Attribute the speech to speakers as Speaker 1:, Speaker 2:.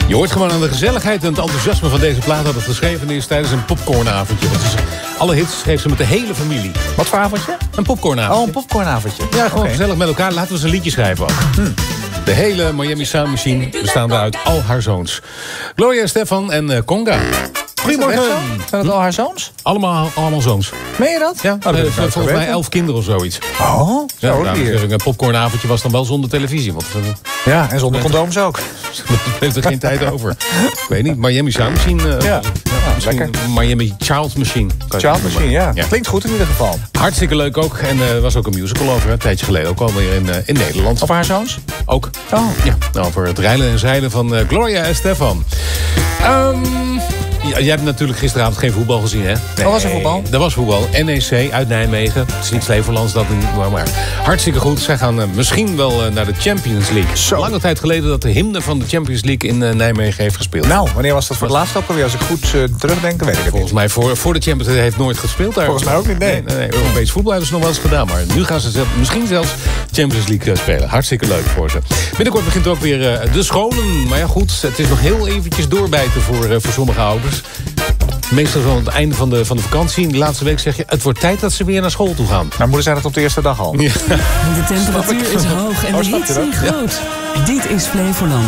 Speaker 1: Je hoort gewoon aan de gezelligheid en het enthousiasme van deze plaat dat het geschreven is tijdens een popcornavondje. Want alle hits heeft ze met de hele familie.
Speaker 2: Wat voor avondje?
Speaker 1: Een popcornavondje.
Speaker 2: Oh, een popcornavondje.
Speaker 1: Ja, gewoon gezellig met elkaar. Laten we eens een liedje schrijven ook. De hele Miami Sound Machine bestaande uit al haar zoons. Gloria Estefan en Conga. Goedemorgen.
Speaker 2: Zijn dat al haar zoons?
Speaker 1: Allemaal zoons.
Speaker 2: Meen je dat?
Speaker 1: Ja, volgens mij 11 kinderen of zoiets.
Speaker 2: Oh,
Speaker 1: Ja,
Speaker 2: zo.
Speaker 1: een popcornavondje was dan wel zonder televisie. Want
Speaker 2: Ja, en zonder condooms ook.
Speaker 1: daar heeft er geen tijd over. Ik weet niet, Miami Sound Machine.
Speaker 2: Lekker.
Speaker 1: Miami Child Machine.
Speaker 2: Child Machine, ja. Klinkt goed in ieder geval.
Speaker 1: Hartstikke leuk ook. En er was ook een musical over, een tijdje geleden. Ook alweer in Nederland.
Speaker 2: Over haar zoons?
Speaker 1: Ook.
Speaker 2: Oh.
Speaker 1: Ja, over het reilen en zeilen van Gloria Estefan. Jij hebt natuurlijk gisteravond geen voetbal gezien, hè? Nee,
Speaker 2: was er voetbal?
Speaker 1: Er was voetbal. NEC uit Nijmegen. Het is niet Flevolands, dat niet, maar hartstikke goed. Zij gaan misschien wel naar de Champions League.
Speaker 2: Zo.
Speaker 1: Lange tijd geleden dat de hymne van de Champions League in Nijmegen heeft gespeeld.
Speaker 2: Nou, wanneer was dat voor het laatste alweer? Als ik goed terugdenk, weet ik het
Speaker 1: Volgens mij voor de Champions League heeft nooit gespeeld daar.
Speaker 2: Volgens mij ook niet, nee.
Speaker 1: Europees voetbal hebben ze nog wel eens gedaan. Maar nu gaan ze misschien zelfs Champions League spelen. Hartstikke leuk voor ze. Binnenkort begint ook weer de scholen. Maar ja goed, het is nog heel eventjes doorbijten voor sommige ouders. Meestal zo aan het einde van de vakantie. De laatste week zeg je, het wordt tijd dat ze weer naar school toe gaan.
Speaker 2: Nou, moeder zei dat op de eerste dag al.
Speaker 1: Ja.
Speaker 3: De temperatuur is hoog en de
Speaker 2: snap je
Speaker 3: hitte zijn
Speaker 2: dat?
Speaker 3: groot. Dit is Flevoland.